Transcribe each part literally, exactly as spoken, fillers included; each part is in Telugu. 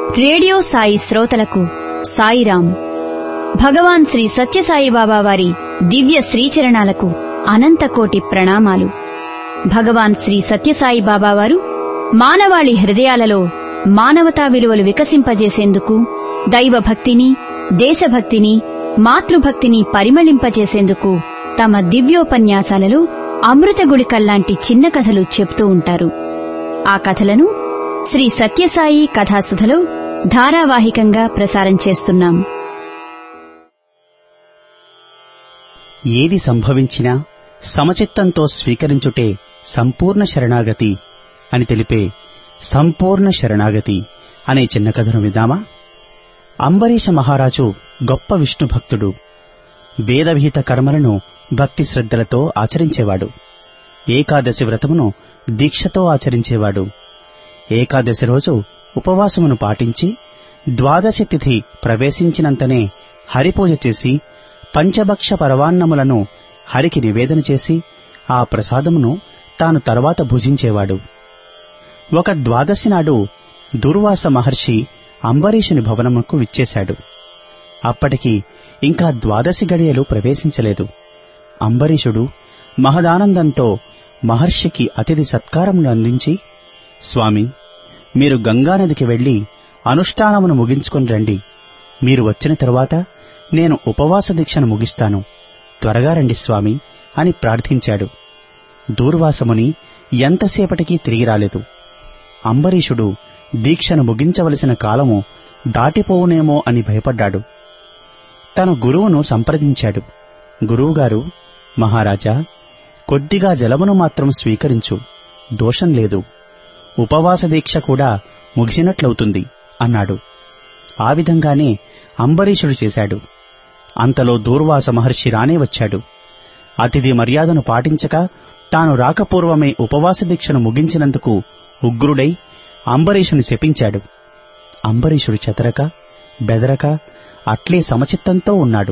రేడియో సాయి శ్రోతలకు సాయిరాం. భగవాన్ శ్రీ సత్యసాయిబాబా వారి దివ్య శ్రీచరణాలకు అనంతకోటి ప్రణామాలు. భగవాన్ శ్రీ సత్యసాయిబాబా వారు మానవాళి హృదయాలలో మానవతా విలువలు వికసింపజేసేందుకు, దైవభక్తిని, దేశభక్తిని, మాతృభక్తిని పరిమళింపజేసేందుకు తమ దివ్యోపన్యాసాలలో అమృతగుళికల్లాంటి చిన్న కథలు చెప్తూ ఉంటారు. ఆ కథలను శ్రీ సత్యసాయి కథాసుధలో ధారావాహికంగా ప్రసారం చేస్తున్నాం. ఏది సంభవించినా సమచిత్తంతో స్వీకరించుటే సంపూర్ణ శరణాగతి అని తెలిపే సంపూర్ణ శరణాగతి అనే చిన్న కథను విదామా? అంబరీష మహారాజు గొప్ప విష్ణు భక్తుడు. వేదవిహిత కర్మలను భక్తి శ్రద్ధలతో ఆచరించేవాడు. ఏకాదశి వ్రతమును దీక్షతో ఆచరించేవాడు. ఏకాదశి రోజు ఉపవాసమును పాటించి ద్వాదశి తిథి ప్రవేశించినంతనే హరిపూజ చేసి పంచభక్ష పరవాన్నములను హరికి నివేదన చేసి ఆ ప్రసాదమును తాను తర్వాత భుజించేవాడు. ఒక ద్వాదశి నాడు దుర్వాస మహర్షి అంబరీషుని భవనముకు విచ్చేశాడు. అప్పటికి ఇంకా ద్వాదశి గడియలు ప్రవేశించలేదు. అంబరీషుడు మహదానందంతో మహర్షికి అతిథి సత్కారమును అందించి, స్వామి, మీరు గంగానదికి వెళ్లి అనుష్ఠానమును ముగించుకుని రండి. మీరు వచ్చిన తరువాత నేను ఉపవాస దీక్షను ముగిస్తాను. త్వరగా రండి స్వామి అని ప్రార్థించాడు. దూర్వాసముని ఎంతసేపటికి తిరిగి రాలేదు. అంబరీషుడు దీక్షను ముగించవలసిన కాలము దాటిపోవునేమో అని భయపడ్డాడు. తన గురువును సంప్రదించాడు. గురువుగారు, మహారాజా, కొద్దిగా జలమును మాత్రం స్వీకరించు, దోషం లేదు. ఉపవాస దీక్ష కూడా ముగిసినట్లవుతుంది అన్నాడు. ఆ విధంగానే అంబరీషుడు చేశాడు. అంతలో దూర్వాస మహర్షి రానే వచ్చాడు. అతిథి మర్యాదను పాటించక తాను రాకపూర్వమే ఉపవాస దీక్షను ముగించినందుకు ఉగ్రుడై అంబరీషుని శపించాడు. అంబరీషుడు చెతరక బెదరక అట్లే సమచిత్తంతో ఉన్నాడు.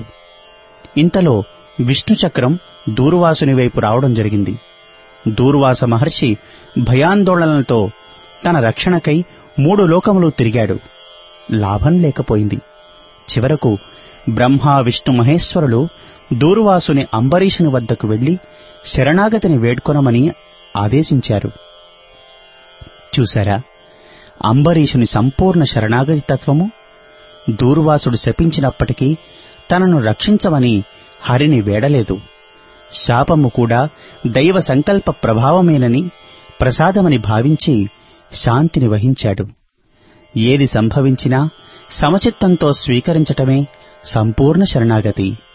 ఇంతలో విష్ణుచక్రం దూర్వాసుని వైపు రావడం జరిగింది. దూర్వాస మహర్షి భయాందోళనలతో తన రక్షణకై మూడు లోకములు తిరిగాడు. లాభం లేకపోయింది. చివరకు బ్రహ్మ విష్ణు మహేశ్వరులు దూర్వాసుని అంబరీషుని వద్దకు వెళ్లి శరణాగతిని వేడ్కొనమని ఆదేశించారు. చూశారా అంబరీషుని సంపూర్ణ శరణాగతి తత్వము? దూర్వాసుడు శపించినప్పటికీ తనను రక్షించమని హరిని వేడలేదు. శాపము కూడా దైవ సంకల్ప ప్రభావమేనని, ప్రసాదమని భావించి శాంతిని వహించాడు. ఏది సంభవించినా సమచిత్తంతో స్వీకరించటమే సంపూర్ణ శరణాగతి.